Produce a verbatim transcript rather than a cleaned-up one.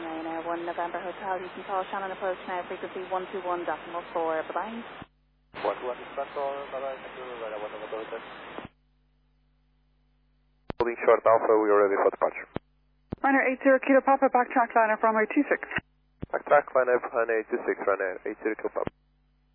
Main Air one November Hotel. You can call Shannon approach now, frequency one two one decimal four. Bye-bye. one two one control, bye-bye, thank you, Ryder one November Hotel. Holding short Alpha, we are ready for departure. Runner eight zero Kilo Papa, backtrack liner from runway two six. Backtrack line F, runway two six, runway eight zero Kilo Papa.